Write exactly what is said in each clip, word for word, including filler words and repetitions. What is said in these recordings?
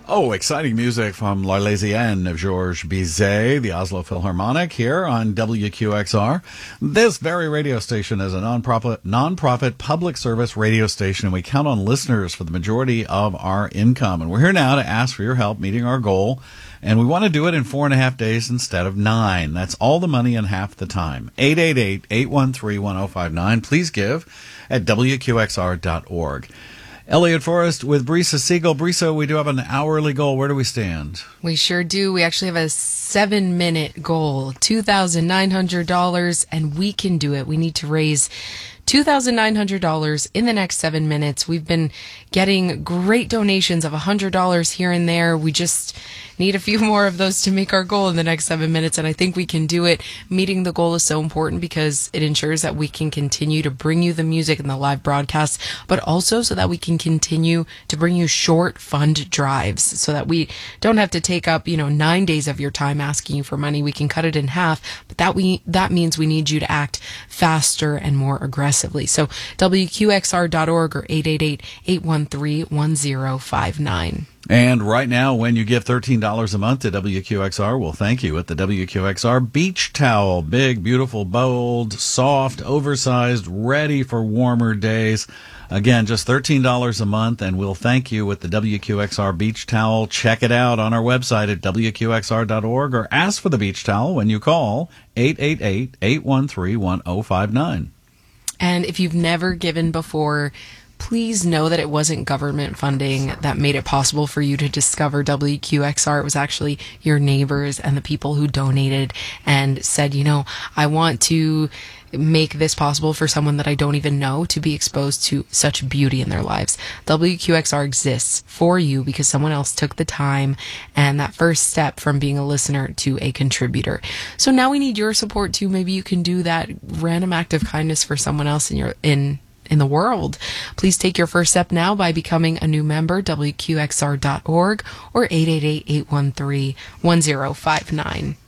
Oh, exciting music from L'Arlésienne of Georges Bizet, the Oslo Philharmonic, here on W Q X R. This very radio station is a non-profit, non-profit public service radio station, and we count on listeners for the majority of our income. And we're here now to ask for your help meeting our goal, and we want to do it in four and a half days instead of nine. That's all the money in half the time. eight eight eight, eight one three, one oh five nine. Please give at W Q X R dot org. Elliot Forrest with Brisa Siegel. Brisa, we do have an hourly goal. Where do we stand? We sure do. We actually have a seven-minute goal, two thousand nine hundred dollars, and we can do it. We need to raise two thousand nine hundred dollars in the next seven minutes. We've been getting great donations of one hundred dollars here and there. We just need a few more of those to make our goal in the next seven minutes, and I think we can do it. Meeting the goal is so important because it ensures that we can continue to bring you the music and the live broadcasts, but also so that we can continue to bring you short fund drives so that we don't have to take up, you know, nine days of your time asking you for money. We can cut it in half, but that we that means we need you to act faster and more aggressively. So W Q X R dot org or eight eight eight, eight one three, one oh five nine. And right now, when you give thirteen dollars a month to W Q X R, we'll thank you with the W Q X R beach towel. Big, beautiful, bold, soft, oversized, ready for warmer days. Again, just thirteen dollars a month, and we'll thank you with the W Q X R beach towel. Check it out on our website at W Q X R dot org or ask for the beach towel when you call eight eight eight, eight one three, one oh five nine. And if you've never given before, please know that it wasn't government funding that made it possible for you to discover W Q X R. It was actually your neighbors and the people who donated and said, you know, I want to make this possible for someone that I don't even know to be exposed to such beauty in their lives. W Q X R exists for you because someone else took the time and that first step from being a listener to a contributor. So now we need your support too. Maybe you can do that random act of kindness for someone else in your in in the world. Please take your first step now by becoming a new member, W Q X R dot org or eight eight eight, eight one three, one oh five nine.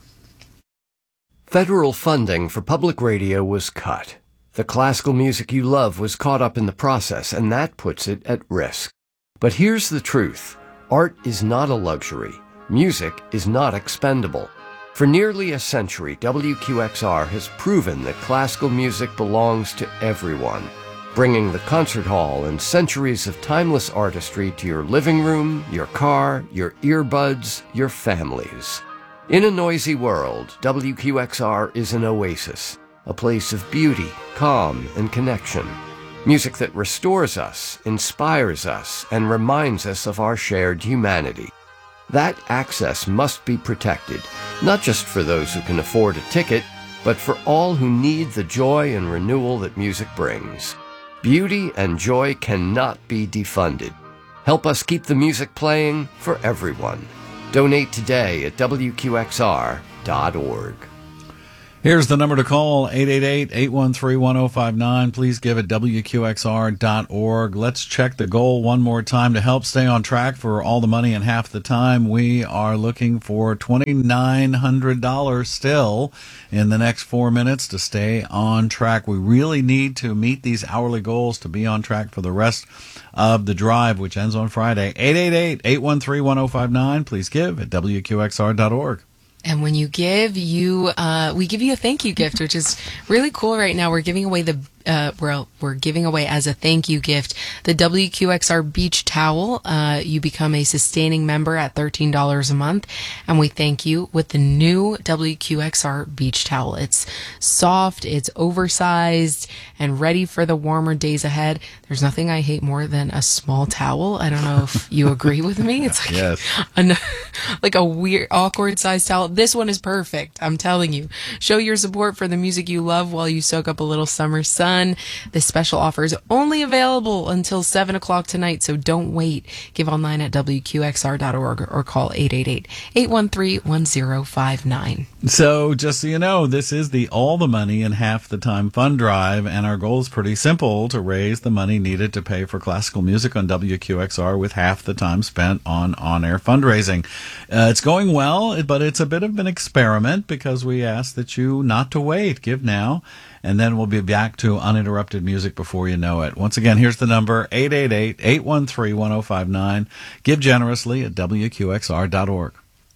Federal funding for public radio was cut. The classical music you love was caught up in the process, and that puts it at risk. But here's the truth. Art is not a luxury. Music is not expendable. For nearly a century, W Q X R has proven that classical music belongs to everyone, bringing the concert hall and centuries of timeless artistry to your living room, your car, your earbuds, your families. In a noisy world, W Q X R is an oasis, a place of beauty, calm, and connection. Music that restores us, inspires us, and reminds us of our shared humanity. That access must be protected, not just for those who can afford a ticket, but for all who need the joy and renewal that music brings. Beauty and joy cannot be defunded. Help us keep the music playing for everyone. Donate today at W Q X R dot org. Here's the number to call, eight eight eight, eight one three, one oh five nine. Please give at W Q X R dot org. Let's check the goal one more time to help stay on track for all the money in half the time. We are looking for two thousand nine hundred dollars still in the next four minutes to stay on track. We really need to meet these hourly goals to be on track for the rest of the drive, which ends on Friday. eight eight eight, eight one three, one oh five nine. Please give at W Q X R dot org. And when you give, you uh, we give you a thank you gift, which is really cool right now. We're giving away the uh, we're we're giving away as a thank you gift the W Q X R beach towel. Uh, you become a sustaining member at thirteen dollars a month, and we thank you with the new W Q X R beach towel. It's soft, it's oversized, and ready for the warmer days ahead. There's nothing I hate more than a small towel. I don't know if you agree with me. It's like yes. a, like a weird, awkward size towel. This one is perfect. I'm telling you. Show your support for the music you love while you soak up a little summer sun. This special offer is only available until seven o'clock tonight, so don't wait. Give online at W Q X R dot org or call eight eight eight, eight one three, one oh five nine. So just so you know, this is the All the Money in Half the Time fund drive, and our goal is pretty simple: to raise the money needed to pay for classical music on W Q X R with half the time spent on on-air fundraising. Uh, it's going well, but it's a bit of an experiment because we ask that you not to wait. Give now and then we'll be back to uninterrupted music before you know it. Once again, here's the number, eight eight eight, eight one three, one oh five nine. Give generously at W Q X R dot org.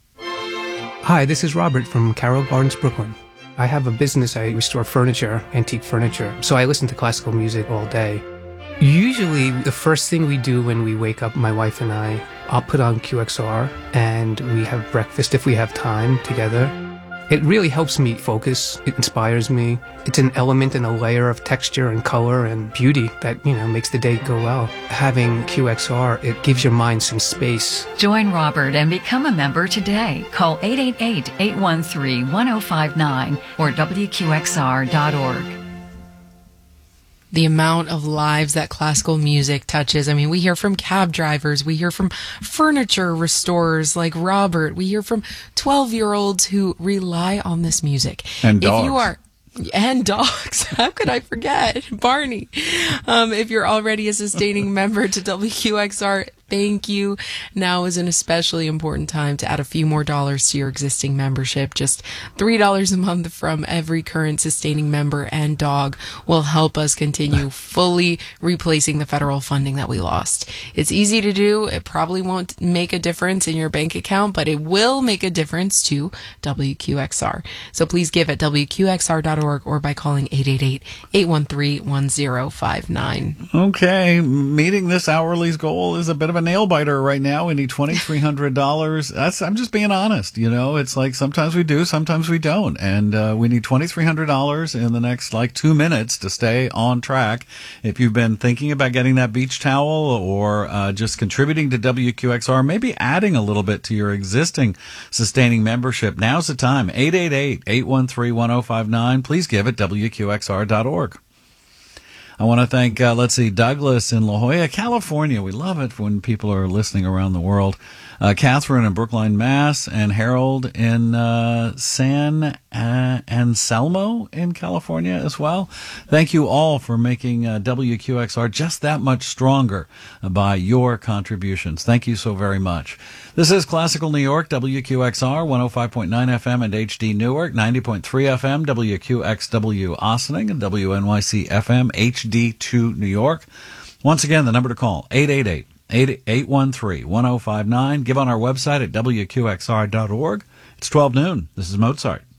Hi, this is Robert from Carroll Gardens, Brooklyn. I have a business. I restore furniture, antique furniture, so I listen to classical music all day. Usually, the first thing we do when we wake up, my wife and I, I'll put on Q X R, and we have breakfast if we have time together. It really helps me focus. It inspires me. It's an element and a layer of texture and color and beauty that, you know, makes the day go well. Having Q X R, it gives your mind some space. Join Robert and become a member today. Call eight eight eight, eight one three, one oh five nine or W Q X R dot org. The amount of lives that classical music touches. I mean, we hear from cab drivers, we hear from furniture restorers like Robert, we hear from twelve-year-olds who rely on this music. And dogs. If you are, and dogs. How could I forget? Barney. Um, if you're already a sustaining member to W Q X R, thank you. Now is an especially important time to add a few more dollars to your existing membership. Just three dollars a month from every current sustaining member and dog will help us continue fully replacing the federal funding that we lost. It's easy to do. It probably won't make a difference in your bank account, but it will make a difference to W Q X R. So please give at W Q X R dot org or by calling eight eight eight, eight one three, one oh five nine. Okay, meeting this hourly's goal is a bit of a nail biter right now. We need twenty-three hundred dollars. That's, I'm just being honest. You know, it's like sometimes we do, sometimes we don't. And uh, we need twenty-three hundred dollars in the next like two minutes to stay on track. If you've been thinking about getting that beach towel or uh, just contributing to W Q X R, maybe adding a little bit to your existing sustaining membership, now's the time. eight eight eight, eight one three, one oh five nine. Please give at W Q X R dot org. I want to thank, uh, let's see, Douglas in La Jolla, California. We love it when people are listening around the world. Uh, Catherine in Brookline, Mass. And Harold in uh, San uh, Anselmo in California as well. Thank you all for making uh, W Q X R just that much stronger by your contributions. Thank you so very much. This is Classical New York, W Q X R, one oh five point nine F M and H D Newark, ninety point three F M, W Q X W Ossining, and W N Y C F M, H D two New York. Once again, the number to call, eight eight eight, eight one three, one oh five nine. Give on our website at W Q X R dot org. It's twelve noon. This is Mozart.